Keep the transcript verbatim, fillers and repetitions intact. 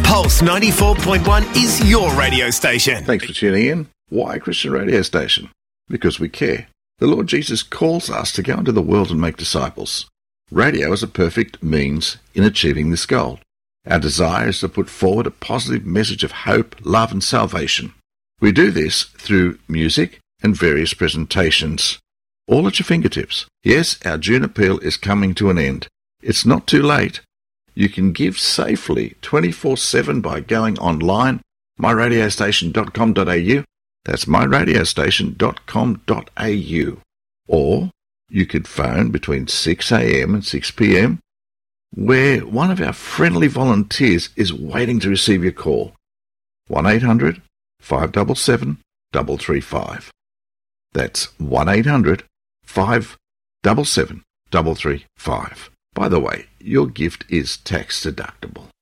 Pulse ninety-four point one is your radio station. Thanks for tuning in. Why Christian Radio Station? Because we care. The Lord Jesus calls us to go into the world and make disciples. Radio is a perfect means in achieving this goal. Our desire is to put forward a positive message of hope, love and salvation. We do this through music and various presentations, all at your fingertips. Yes, our June appeal is coming to an end. It's not too late. You can give safely twenty-four seven by going online, my radio station dot com dot a u. That's my radio station dot com dot a u. Or you could phone between six a.m. and six p.m. where one of our friendly volunteers is waiting to receive your call. one eight hundred five seven seven three three five. That's one eight hundred five seven seven three three five. By the way, your gift is tax deductible.